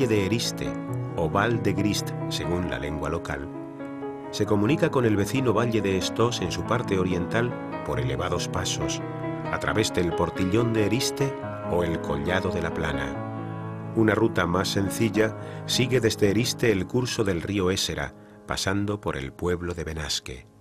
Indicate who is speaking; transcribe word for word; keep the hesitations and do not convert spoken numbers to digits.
Speaker 1: Valle de Eriste, o Val de Grist según la lengua local, se comunica con el vecino Valle de Estós en su parte oriental por elevados pasos, a través del Portillón de Eriste o el Collado de la Plana. Una ruta más sencilla sigue desde Eriste el curso del río Ésera, pasando por el pueblo de Benasque.